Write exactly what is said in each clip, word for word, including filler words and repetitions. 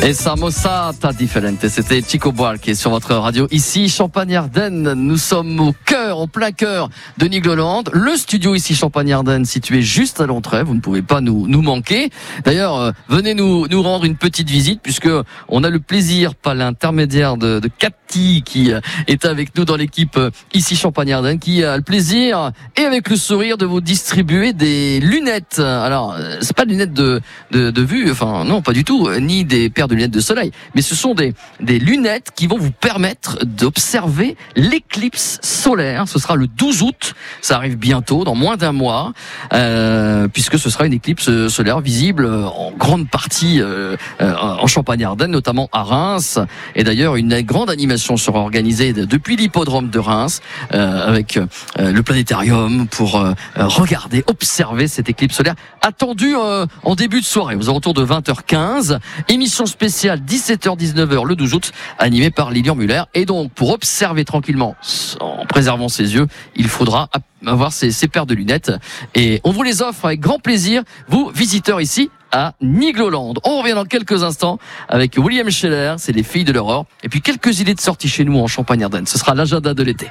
Et Samosata Differente, c'était Chico Buarque sur votre radio. Ici, Champagne-Ardenne, nous sommes au cœur, au plein cœur de Nigloland. Le studio ici, Champagne-Ardenne, situé juste à l'entrée. Vous ne pouvez pas nous, nous manquer. D'ailleurs, euh, venez nous, nous rendre une petite visite, puisque on a le plaisir, par l'intermédiaire de, de Cathy, qui euh, est avec nous dans l'équipe euh, ici, Champagne-Ardenne, qui a le plaisir, et avec le sourire, de vous distribuer des lunettes. Alors, euh, c'est pas des lunettes de, de, de vue, enfin, non, pas du tout, ni des paires de lunettes de soleil, mais ce sont des, des lunettes qui vont vous permettre d'observer l'éclipse solaire. Ce sera le douze août, ça arrive bientôt, dans moins d'un mois, euh, puisque ce sera une éclipse solaire visible en grande partie euh, en Champagne-Ardenne, notamment à Reims. Et d'ailleurs, une grande animation sera organisée depuis l'hippodrome de Reims, euh, avec euh, le planétarium, pour euh, regarder, observer cette éclipse solaire attendue euh, en début de soirée, aux alentours de vingt heures quinze. Émission spéciale dix-sept heures dix-neuf heures le douze août, animée par Lilian Muller. Et donc, pour observer tranquillement, en préservant ses yeux, il faudra avoir ces, ces paires de lunettes. Et on vous les offre avec grand plaisir, vous, visiteurs ici à Nigloland. On revient dans quelques instants avec William Scheller, c'est les filles de l'aurore. Et puis quelques idées de sortie chez nous en Champagne-Ardenne. Ce sera l'agenda de l'été.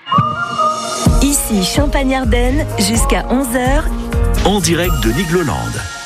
Ici Champagne-Ardenne, jusqu'à onze heures. En direct de Nigloland.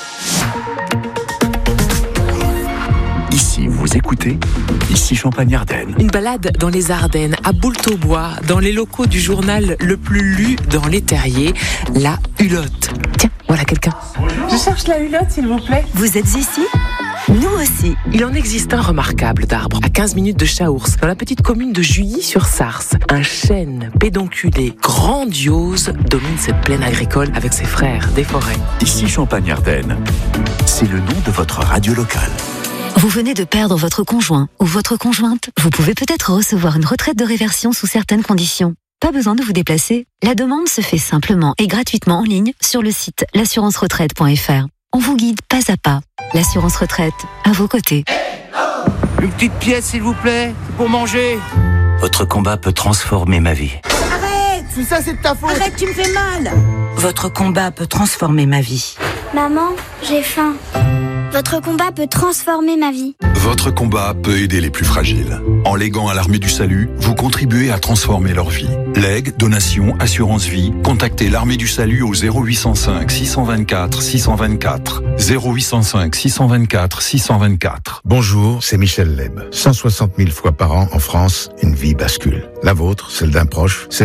Ici, vous écoutez, ici Champagne-Ardenne. Une balade dans les Ardennes, à Boultaubois, dans les locaux du journal le plus lu dans les terriers, La Hulotte. Tiens, voilà quelqu'un. Je cherche La Hulotte, s'il vous plaît. Vous êtes ici ? Nous aussi. Il en existe un remarquable d'arbre, à quinze minutes de Chaours, dans la petite commune de Juilly-sur-Sarthe. Un chêne pédonculé grandiose domine cette plaine agricole avec ses frères des forêts. Ici Champagne-Ardenne, c'est le nom de votre radio locale. Vous venez de perdre votre conjoint ou votre conjointe. Vous pouvez peut-être recevoir une retraite de réversion sous certaines conditions. Pas besoin de vous déplacer. La demande se fait simplement et gratuitement en ligne sur le site l'assurance retraite point f r. On vous guide pas à pas. L'assurance retraite, à vos côtés. Une petite pièce, s'il vous plaît, pour manger. Votre combat peut transformer ma vie. Arrête! Tout ça, c'est de ta faute. Arrête, tu me fais mal. Votre combat peut transformer ma vie. Maman, j'ai faim. Votre combat peut transformer ma vie. Votre combat peut aider les plus fragiles. En léguant à l'Armée du Salut, vous contribuez à transformer leur vie. Legs, donations, assurance vie, contactez l'Armée du Salut au zéro huit cent cinq six cent vingt-quatre six cent vingt-quatre. zéro huit cent cinq six cent vingt-quatre six cent vingt-quatre. Bonjour, c'est Michel Leb. cent soixante mille fois par an en France, une vie bascule. La vôtre, celle d'un proche, celle